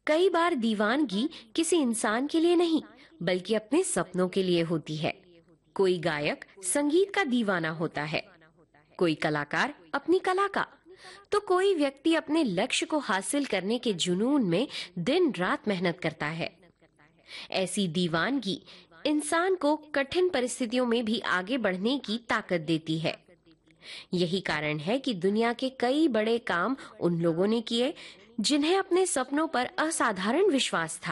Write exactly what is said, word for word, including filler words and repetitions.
कई बार दीवानगी किसी इंसान के लिए नहीं, बल्कि अपने सपनों के लिए होती है। कोई गायक संगीत का दीवाना होता है, कोई कलाकार अपनी कला का, तो कोई व्यक्ति अपने लक्ष्य को हासिल करने के जुनून में दिन रात मेहनत करता है। ऐसी दीवानगी इंसान को कठिन परिस्थितियों में भी आगे बढ़ने की ताकत देती है। यही कारण है कि दुनिया के कई बड़े काम उन लोगों ने किए जिन्हें अपने सपनों पर असाधारण विश्वास था।